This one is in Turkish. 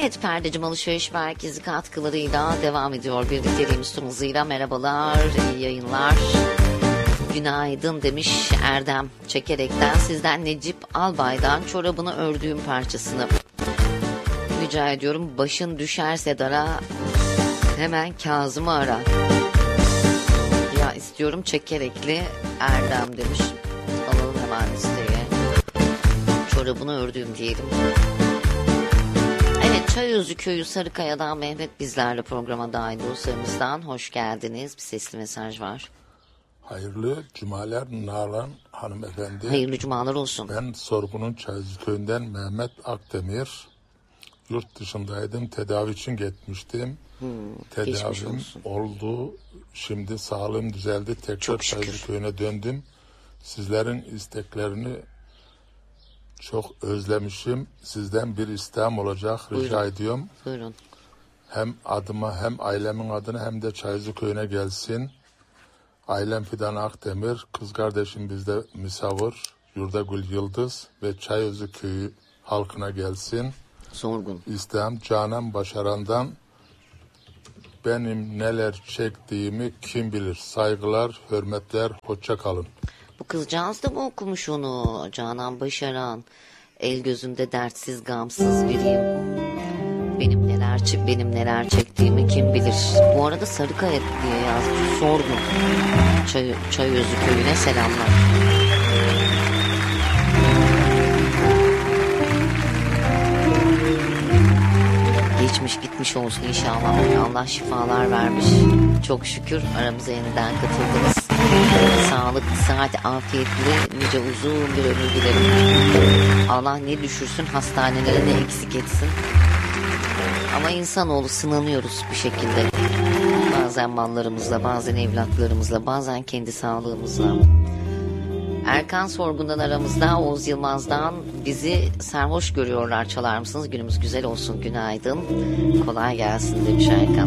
Evet, Perdecim Alışveriş Merkezi katkılarıyla devam ediyor birlikteliğimiz tüm hızıyla. Merhabalar, iyi yayınlar. Günaydın demiş Erdem çekerekten. Sizden Necip Albay'dan çorabını ördüğüm parçasını rica ediyorum. Başın düşerse dara hemen Kazım'ı ara. Ya istiyorum çekerekli Erdem demiş. Alalım hemen listeye. Çorabını ördüğüm diyelim. Evet, Çayözü Köyü Sarıkaya'dan Mehmet bizlerle programa dahil dostlarımızdan hoş geldiniz. Bir sesli mesaj var. Hayırlı cumalar Nalan hanımefendi. Hayırlı cumalar olsun. Ben Sorgun'un Çayözü Köyü'nden Mehmet Akdemir. Yurt dışındaydım. Tedavi için gitmiştim. Tedavim oldu. Şimdi sağlığım düzeldi. Tekrar Çayözü Köyü'ne döndüm. Sizlerin isteklerini çok özlemişim. Sizden bir isteğim olacak. Rica ediyorum. Buyurun. Hem adıma hem ailemin adına hem de Çayözü Köyü'ne gelsin. Ailem Fidan Akdemir, kız kardeşim bizde misafir, Yurdagül Yıldız ve Çayözü Köyü halkına gelsin. Sorgun. İsteğim Canan Başaran'dan benim neler çektiğimi kim bilir. Saygılar, hürmetler, hoşça kalın. Bu kızcağız da mı okumuş onu? Canan Başaran. El gözünde dertsiz gamsız biriyim. Benim neler çektiğimi kim bilir. Bu arada Sarıkaya diye yazmış. Sorgun. Çayözü Köyü'ne selamlar. Geçmiş gitmiş olsun inşallah. Allah şifalar vermiş. Çok şükür aramıza yeniden katıldınız. Sağlıklı, sıhhat, afiyetli, nice uzun bir ömür dilerim. Allah ne düşürsün hastanelere ne eksik etsin. Ama insanoğlu sınanıyoruz bir şekilde. Bazen mallarımızla, bazen evlatlarımızla, bazen kendi sağlığımızla. Erkan Sorgun'dan aramızda, Oğuz Yılmaz'dan bizi sarhoş görüyorlar, çalar mısınız? Günümüz güzel olsun, günaydın. Kolay gelsin demiş Erkan.